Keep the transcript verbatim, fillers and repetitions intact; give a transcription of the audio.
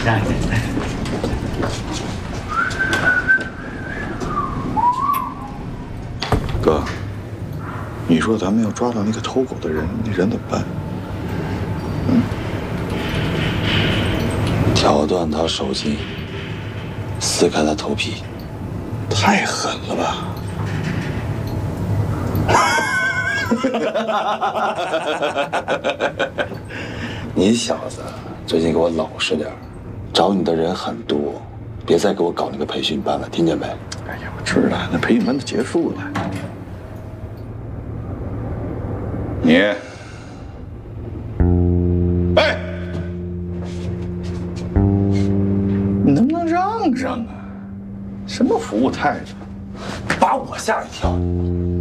看看。 哥，你说咱们要抓到那个偷狗的人，那人怎么办？嗯， 挑断他手筋，撕开他头皮， 太狠了吧！ 你小子最近给我老实点，找你的人很多，别再给我搞那个培训班了，听见没？ 哎呀，我知道，那培训班都结束了。你，哎，你能不能让让啊？什么服务态度？ 把我吓一跳。